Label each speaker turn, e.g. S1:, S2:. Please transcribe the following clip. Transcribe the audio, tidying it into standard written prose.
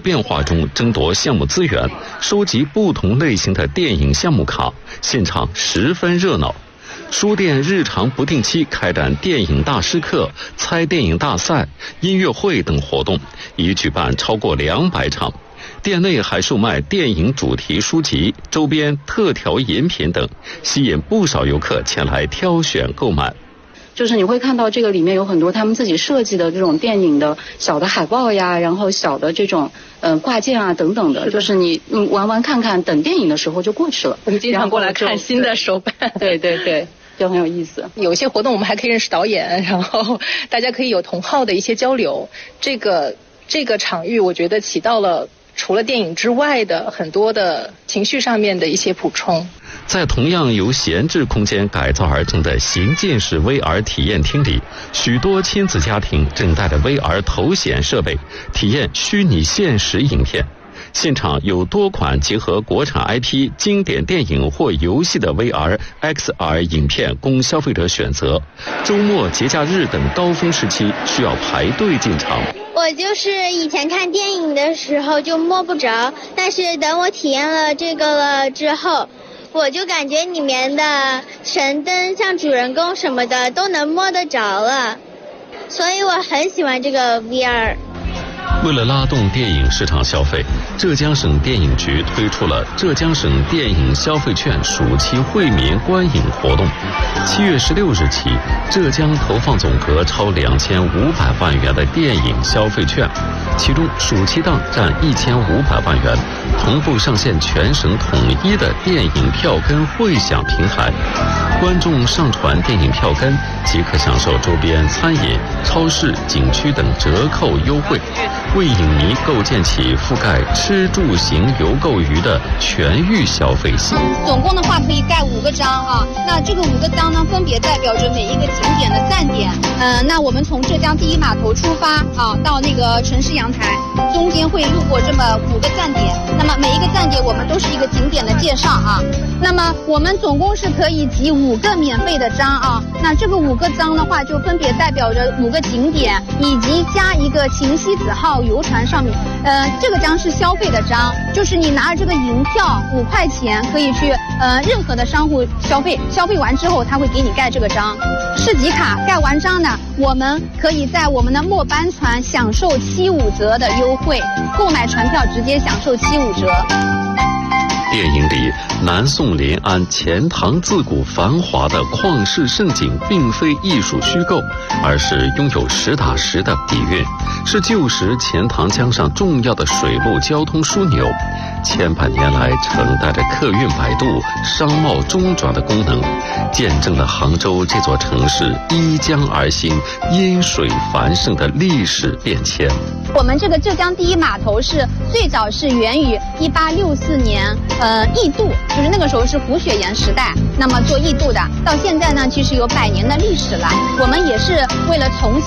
S1: 变化中争夺项目资源，收集不同类型的电影项目卡，现场十分热闹。书店日常不定期开展电影大师课、猜电影大赛、音乐会等活动，已举办超过200场。店内还售卖电影主题书籍、周边、特调饮品等，吸引不少游客前来挑选购买。
S2: 就是你会看到这个里面有很多他们自己设计的这种电影的小的海报呀，然后小的这种挂件啊等等的，就是你玩玩看看，等电影的时候就过去了。
S3: 我们经常过来看新的手办，
S2: 对，就很有意思。
S3: 有一些活动我们还可以认识导演，然后大家可以有同好的一些交流。这个场域我觉得起到了除了电影之外的很多的情绪上面的一些补充。
S1: 在同样由闲置空间改造而成的行进式 VR 体验厅里，许多亲子家庭正带着 VR 头显设备体验虚拟现实影片。现场有多款结合国产 IP、经典电影或游戏的 VR、XR 影片供消费者选择。周末、节假日等高峰时期需要排队进场。
S4: 我就是以前看电影的时候就摸不着，但是等我体验了这个了之后，我就感觉里面的神灯像主人公什么的都能摸得着了，所以我很喜欢这个 VR。
S1: 为了拉动电影市场消费，浙江省电影局推出了浙江省电影消费券暑期惠民观影活动。7月16日起，浙江投放总额超2500万元的电影消费券，其中暑期档占1500万元，同步上线全省统一的电影票根汇享平台。观众上传电影票根即可享受周边餐饮、超市、景区等折扣优惠，为影迷构建起覆盖吃住行游购娱的全域消费系。
S5: 总共的话可以盖5个章啊，那这个5个章呢，分别代表着每一个景点的站点。那我们从浙江第一码头出发啊，到那个城市阳台，中间会路过这么5个站点。那么每一个站点我们都是一个景点的介绍啊。那么我们总共是可以集5个免费的章啊。那这个5个章的话，就分别代表着5个景点，以及加一个秦西子号游船上面。这个章是消费的章，就是你拿着这个银票5块钱可以去任何的商户消费，消费完之后他会给你盖这个章。市集卡盖完章呢，我们可以在我们的末班船享受75折的优惠，购买船票直接享受75折。
S1: 电影里南宋临安钱塘自古繁华的旷世盛景并非艺术虚构，而是拥有实打实的底蕴，是旧时钱塘江上重要的水陆交通枢纽，千百年来承担着客运摆渡、商贸中转的功能，见证了杭州这座城市依江而兴、因水繁盛的历史变迁。
S5: 我们这个浙江第一码头是最早是源于1864年驿渡，就是那个时候是胡雪岩时代，那么做驿渡的，到现在呢其实有100年的历史了。我们也是为了重